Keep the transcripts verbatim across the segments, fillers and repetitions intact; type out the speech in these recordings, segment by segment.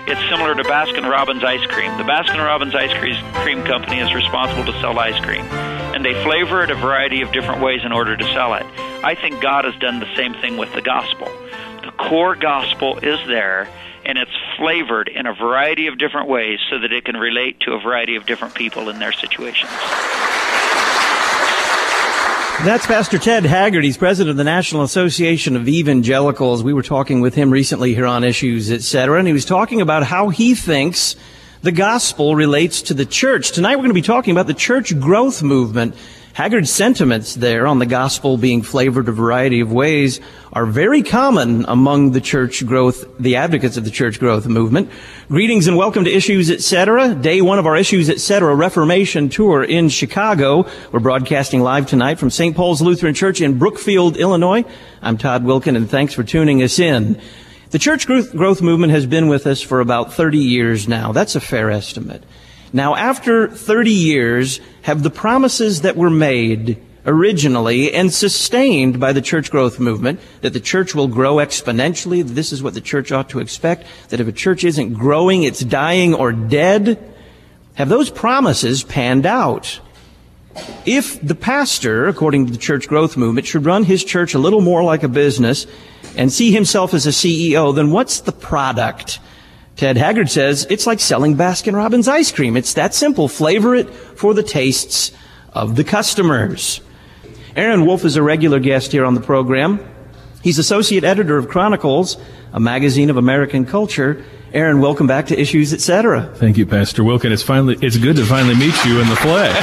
It's similar to Baskin-Robbins ice cream. The Baskin-Robbins ice cream company is responsible to sell ice cream, and they flavor it a variety of different ways in order to sell it. I think God has done the same thing with the gospel. The core gospel is there, and it's flavored in a variety of different ways so that it can relate to a variety of different people in their situations. That's Pastor Ted Haggard. He's president of the National Association of Evangelicals. We were talking with him recently here on Issues, et cetera, and he was talking about how he thinks the gospel relates to the church. Tonight we're going to be talking about the church growth movement. Haggard's sentiments there on the gospel being flavored a variety of ways are very common among the church growth, the advocates of the church growth movement. Greetings and welcome to Issues, et cetera. Day one of our Issues, et cetera. Reformation tour in Chicago. We're broadcasting live tonight from Saint Paul's Lutheran Church in Brookfield, Illinois. I'm Todd Wilkin, and thanks for tuning us in. The church growth, growth movement has been with us for about thirty years now. That's a fair estimate. Now, after thirty years, have the promises that were made originally and sustained by the church growth movement, that the church will grow exponentially, that this is what the church ought to expect, that if a church isn't growing, it's dying or dead, have those promises panned out? If the pastor, according to the church growth movement, should run his church a little more like a business and see himself as a C E O, then what's the product? Ted Haggard says it's like selling Baskin-Robbins ice cream. It's that simple. Flavor it for the tastes of the customers. Aaron Wolf is a regular guest here on the program. He's associate editor of Chronicles, a magazine of American culture. Aaron, welcome back to Issues, et cetera. Thank you, Pastor Wilkin. It's finally it's good to finally meet you in the flesh.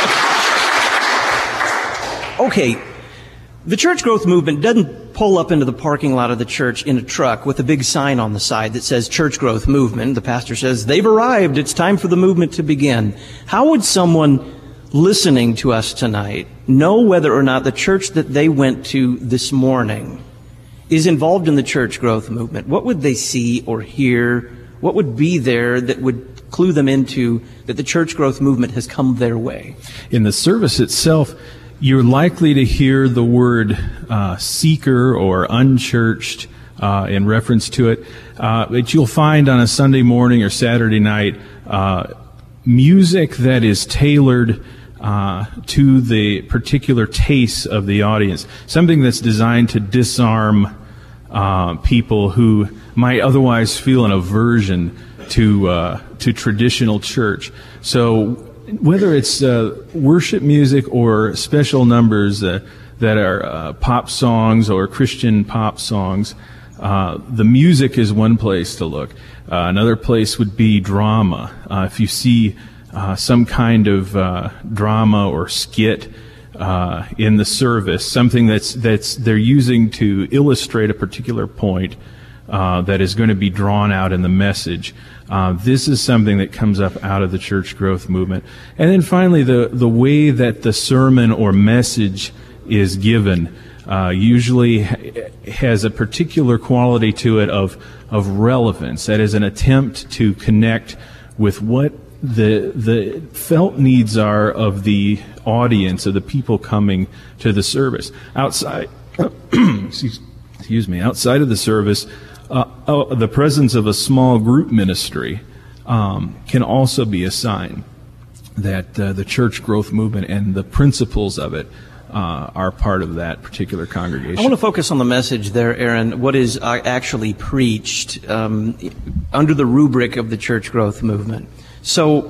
Okay. The church growth movement doesn't pull up into the parking lot of the church in a truck with a big sign on the side that says church growth movement. The pastor says, they've arrived. It's time for the movement to begin. How would someone listening to us tonight know whether or not the church that they went to this morning is involved in the church growth movement? What would they see or hear? What would be there that would clue them into that the church growth movement has come their way? In the service itself, you're likely to hear the word uh, seeker or unchurched uh, in reference to it. Uh, that you'll find on a Sunday morning or Saturday night uh, music that is tailored uh, to the particular tastes of the audience. Something that's designed to disarm uh, people who might otherwise feel an aversion to uh, to traditional church. So whether it's uh, worship music or special numbers uh, that are uh, pop songs or Christian pop songs, uh, the music is one place to look. Uh, another place would be drama. Uh, if you see uh, some kind of uh, drama or skit uh, in the service, something that's that's they're using to illustrate a particular point uh, that is going to be drawn out in the message. Uh, this is something that comes up out of the church growth movement. And then finally, the, the way that the sermon or message is given uh, usually ha- has a particular quality to it of, of relevance. That is an attempt to connect with what the, the felt needs are of the audience, of the people coming to the service. Outside, excuse, excuse me, outside of the service, Uh, oh, the presence of a small group ministry um, can also be a sign that uh, the church growth movement and the principles of it uh, are part of that particular congregation. I want to focus on the message there, Aaron, what is uh, actually preached um, under the rubric of the church growth movement. So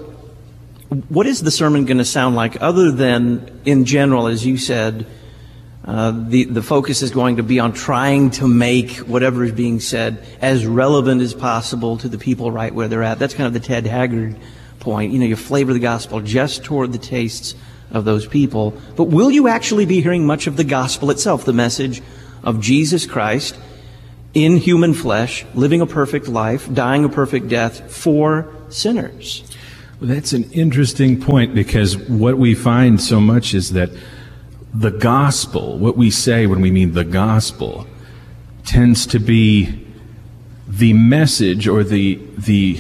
what is the sermon going to sound like other than, in general, as you said, Uh, the, the focus is going to be on trying to make whatever is being said as relevant as possible to the people right where they're at. That's kind of the Ted Haggard point. You know, you flavor the gospel just toward the tastes of those people. But will you actually be hearing much of the gospel itself, the message of Jesus Christ in human flesh, living a perfect life, dying a perfect death for sinners? Well, that's an interesting point, because what we find so much is that the gospel, what we say when we mean the gospel, tends to be the message or the the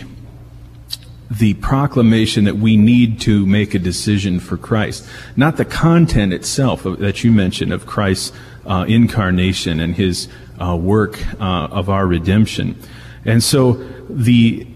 the proclamation that we need to make a decision for Christ, not the content itself of, that you mentioned of Christ's uh, incarnation and his uh, work uh, of our redemption. And so the